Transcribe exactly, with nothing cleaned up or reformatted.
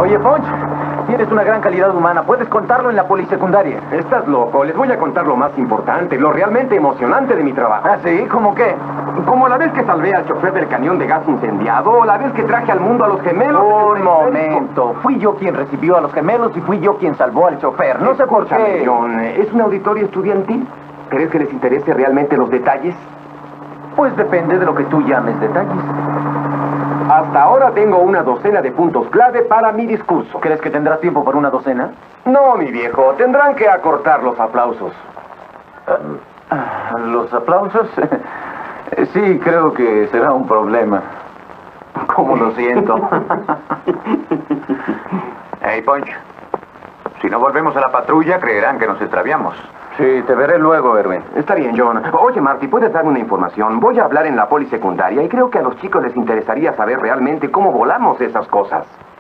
Oye, Ponch, tienes una gran calidad humana. Puedes contarlo en la polisecundaria. Estás loco. Les voy a contar lo más importante, lo realmente emocionante de mi trabajo. ¿Ah, sí? ¿Cómo qué? Como la vez que salvé al chofer del camión de gas incendiado, o la vez que traje al mundo a los gemelos... Un momento. Fui yo quien recibió a los gemelos y fui yo quien salvó al chofer. No sé por qué. John, ¿es un auditorio estudiantil? ¿Crees que les interese realmente los detalles? Pues depende de lo que tú llames detalles. Hasta ahora tengo una docena de puntos clave para mi discurso. ¿Crees que tendrás tiempo para una docena? No, mi viejo. Tendrán que acortar los aplausos. Uh, ¿Los aplausos? Sí, creo que será un problema. ¿Cómo lo siento? Hey, Punch. Si no volvemos a la patrulla, creerán que nos extraviamos. Sí, te veré luego, Erwin. Está bien, John. Oye, Marty, ¿puedes darme una información? Voy a hablar en la polisecundaria y creo que a los chicos les interesaría saber realmente cómo volamos esas cosas.